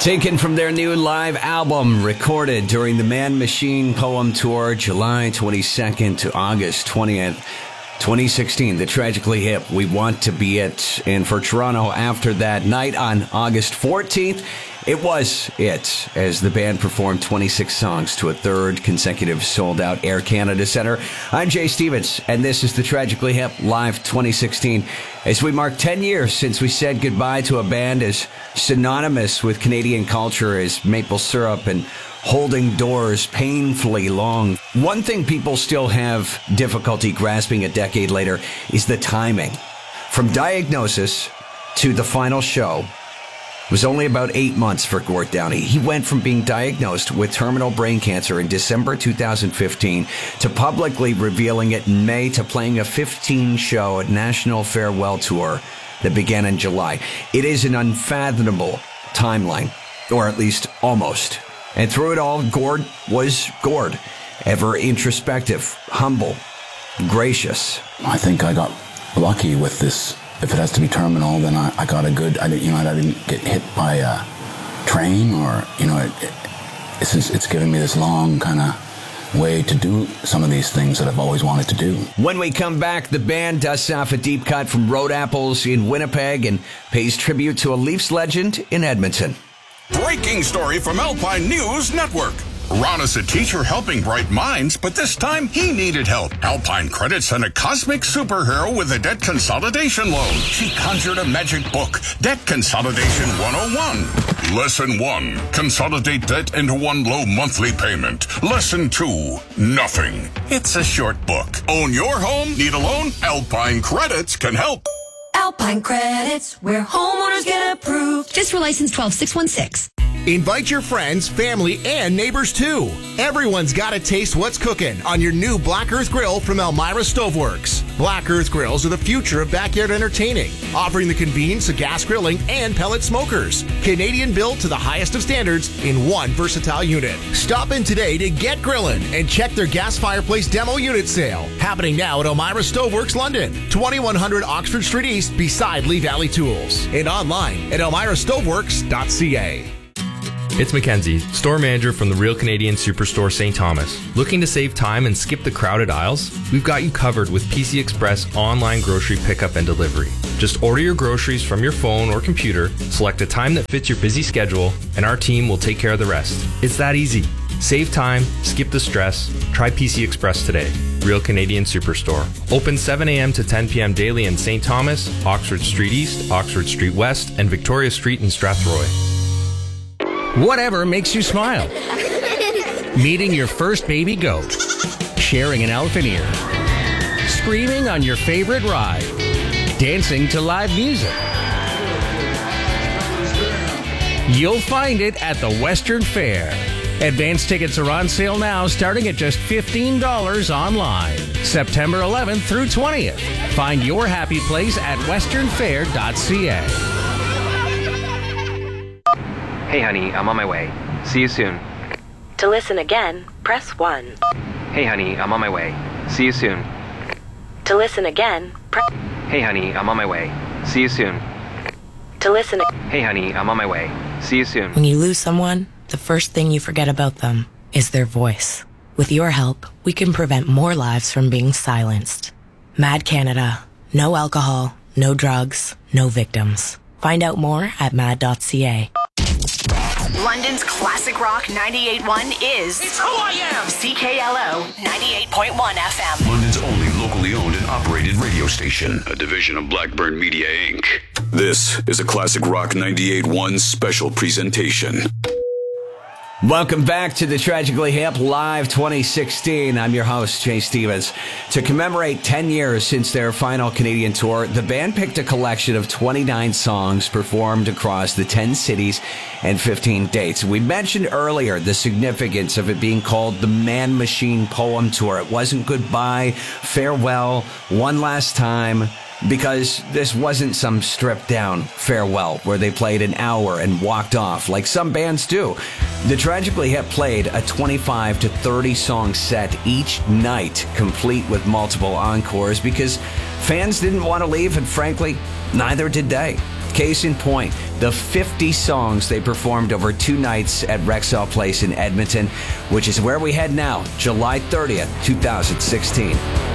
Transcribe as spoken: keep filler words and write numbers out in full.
Taken from their new live album, recorded during the Man Machine Poem Tour, July twenty-second to August twentieth, twenty sixteen. The Tragically Hip, We Want to Be It. And for Toronto, after that night on August fourteenth, it was it, as the band performed twenty-six songs to a third consecutive sold-out Air Canada Centre. I'm Jay Stevens, and this is the Tragically Hip Live twenty sixteen, as we mark ten years since we said goodbye to a band as synonymous with Canadian culture as Maple Syrup and Holding Doors Painfully Long. One thing people still have difficulty grasping a decade later is the timing. From diagnosis to the final show was only about eight months for Gord Downie. He went from being diagnosed with terminal brain cancer in December two thousand fifteen to publicly revealing it in May to playing a fifteen-show national farewell tour that began in July. It is an unfathomable timeline, or at least almost. And through it all, Gord was Gord, ever introspective, humble, gracious. I think I got lucky with this. If it has to be terminal, then I, I got a good, I didn't, you know, I didn't get hit by a train or, you know, it, it, it's, it's given me this long kind of way to do some of these things that I've always wanted to do. When we come back, the band dusts off a deep cut from Road Apples in Winnipeg and pays tribute to a Leafs legend in Edmonton. Breaking story from Alpine News Network. Ron is a teacher helping bright minds, but this time he needed help. Alpine Credit sent a cosmic superhero with a debt consolidation loan. She conjured a magic book, Debt Consolidation one oh one. Lesson one, consolidate debt into one low monthly payment. Lesson two, nothing. It's a short book. Own your home? Need a loan? Alpine Credits can help. Alpine Credits, where homeowners get approved. Just for license twelve six one six. Invite your friends, family, and neighbors too. Everyone's got to taste what's cooking on your new Black Earth Grill from Elmira Stoveworks. Black Earth Grills are the future of backyard entertaining, offering the convenience of gas grilling and pellet smokers. Canadian built to the highest of standards in one versatile unit. Stop in today to get grilling and check their gas fireplace demo unit sale. Happening now at Elmira Stoveworks London, twenty-one hundred Oxford Street East beside Lee Valley Tools. And online at elmira stoveworks dot c a. It's Mackenzie, store manager from the Real Canadian Superstore Saint Thomas. Looking to save time and skip the crowded aisles? We've got you covered with P C Express online grocery pickup and delivery. Just order your groceries from your phone or computer, select a time that fits your busy schedule, and our team will take care of the rest. It's that easy. Save time, skip the stress. Try P C Express today. Real Canadian Superstore. Open seven a.m. to ten p.m. daily in Saint Thomas, Oxford Street East, Oxford Street West, and Victoria Street in Strathroy. Whatever makes you smile. Meeting your first baby goat. Sharing an elephant ear. Screaming on your favorite ride. Dancing to live music. You'll find it at the Western Fair. Advance tickets are on sale now, starting at just fifteen dollars online. September eleventh through twentieth. Find your happy place at western fair dot c a. Hey honey, I'm on my way. See you soon. To listen again, press one. Hey honey, I'm on my way. See you soon. To listen again, press... Hey honey, I'm on my way. See you soon. To listen... Hey honey, I'm on my way. See you soon. When you lose someone, the first thing you forget about them is their voice. With your help, we can prevent more lives from being silenced. Mad Canada. No alcohol, no drugs, no victims. Find out more at mad dot c a. London's classic rock ninety-eight point one is... It's who I am! C K L O ninety-eight point one F M. London's only locally owned and operated radio station. A division of Blackburn Media, Incorporated. This is a Classic Rock ninety-eight point one special presentation. Welcome back to the Tragically Hip Live twenty sixteen. I'm your host, Jay Stevens. To commemorate ten years since their final Canadian tour, the band picked a collection of twenty-nine songs performed across the ten cities and fifteen dates. We mentioned earlier the significance of it being called the Man Machine Poem Tour. It wasn't goodbye, farewell, one last time, because this wasn't some stripped-down farewell where they played an hour and walked off like some bands do. The Tragically Hip played a twenty-five to thirty song set each night, complete with multiple encores, because fans didn't want to leave, and frankly, neither did they. Case in point, the fifty songs they performed over two nights at Rexall Place in Edmonton, which is where we head now, July thirtieth, twenty sixteen.